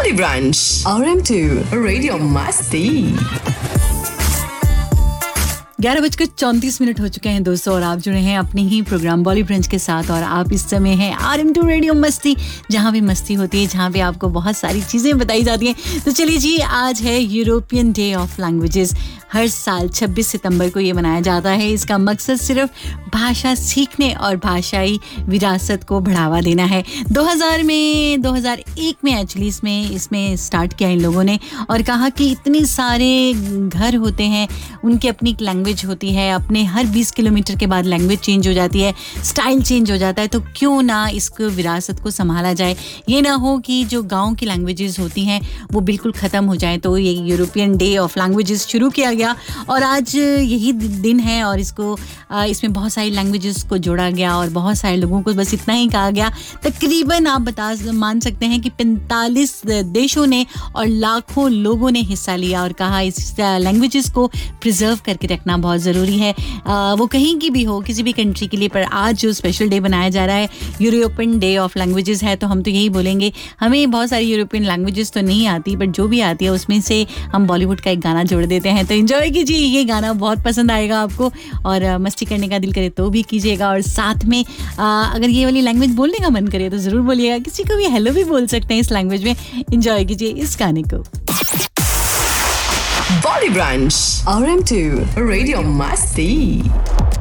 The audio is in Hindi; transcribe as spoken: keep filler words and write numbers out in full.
Body Brunch R M to Radio Masti। ग्यारह बजकर चौंतीस मिनट हो चुके हैं दोस्तों, और आप जुड़े हैं अपने ही प्रोग्राम बॉली ब्रंच के साथ। और आप इस समय हैं आर एम टू रेडियो मस्ती, जहाँ भी मस्ती होती है, जहाँ पे आपको बहुत सारी चीज़ें बताई जाती हैं। तो चलिए जी, आज है यूरोपियन डे ऑफ लैंग्वेजेस। हर साल छब्बीस सितंबर को ये मनाया जाता है। इसका मकसद सिर्फ भाषा सीखने और भाषाई विरासत को बढ़ावा देना है। दो हज़ार में दो हज़ार एक में एक्चुअली इसमें इसमें स्टार्ट किया इन लोगों ने, और कहा कि इतने सारे घर होते हैं, उनकी अपनी एक लैंग्वेज होती है, अपने हर बीस किलोमीटर के बाद लैंग्वेज चेंज हो जाती है, स्टाइल चेंज हो जाता है, तो क्यों ना इसको विरासत को संभाला जाए। ये ना हो कि जो गाँव की लैंग्वेजेस होती हैं वो बिल्कुल ख़त्म हो जाए। तो ये यूरोपियन डे ऑफ लैंग्वेजेस शुरू किया गया, और आज यही दिन है, और इसको इसमें बहुत सारी लैंग्वेजेस को जोड़ा गया, और बहुत सारे लोगों को बस इतना ही कहा गया। तकरीबन आप बता मान सकते हैं कि पैंतालीस देशों ने और लाखों लोगों ने हिस्सा लिया, और कहा इस लैंग्वेजेस को प्रिजर्व करके रखना बहुत ज़रूरी है, आ, वो कहीं की भी हो, किसी भी कंट्री के लिए। पर आज जो स्पेशल डे बनाया जा रहा है, यूरोपियन डे ऑफ लैंग्वेजेस है, तो हम तो यही बोलेंगे, हमें बहुत सारी यूरोपियन लैंग्वेजेस तो नहीं आती, बट जो भी आती है उसमें से हम बॉलीवुड का एक गाना जोड़ देते हैं। तो एंजॉय कीजिए, ये गाना बहुत पसंद आएगा आपको, और आ, मस्ती करने का दिल करे तो भी कीजिएगा। और साथ में आ, अगर ये वाली लैंग्वेज बोलने का मन करे तो ज़रूर बोलिएगा, किसी को भी हेलो भी बोल सकते हैं इस लैंग्वेज में। एंजॉय कीजिए इस गाने को। Body Brunch R M to Radio Masti।